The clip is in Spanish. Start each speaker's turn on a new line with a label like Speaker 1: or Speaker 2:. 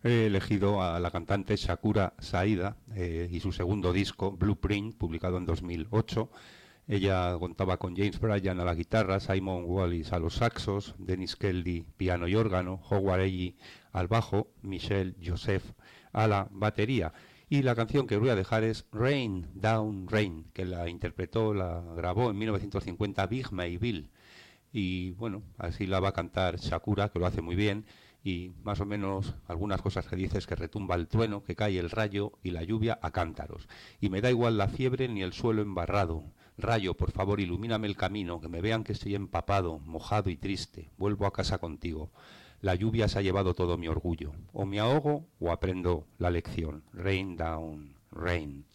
Speaker 1: He elegido a la cantante Sakura Saida y su segundo disco, Blueprint, publicado en 2008. Ella contaba con James Bryan a la guitarra, Simon Wallis a los saxos, Dennis Kelly piano y órgano, Howard Eye al bajo, Michelle Joseph a la batería. Y la canción que voy a dejar es Rain Down Rain, que la interpretó, la grabó en 1950 Big Maybelle. Y bueno, así la va a cantar Sakura, que lo hace muy bien, y más o menos algunas cosas que dice es que retumba el trueno, que cae el rayo y la lluvia a cántaros. Y me da igual la fiebre ni el suelo embarrado. Rayo, por favor, ilumíname el camino, que me vean que estoy empapado, mojado y triste. Vuelvo a casa contigo. La lluvia se ha llevado todo mi orgullo. O me ahogo o aprendo la lección. Rain down, rain.